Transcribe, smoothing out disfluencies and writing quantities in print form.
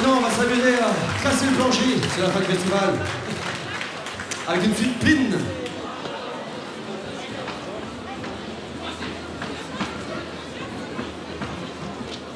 Maintenant, on va s'amuser à casser le plancher. C'est la fin du festival. Avec une petite pine.